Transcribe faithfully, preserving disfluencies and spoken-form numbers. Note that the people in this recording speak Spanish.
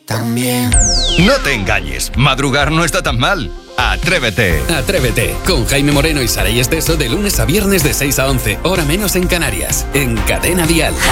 también. No te engañes, madrugar no está tan mal. Atrévete. Atrévete, con Jaime Moreno y Saray Esteso de lunes a viernes de seis a once, hora menos en Canarias, en Cadena Dial.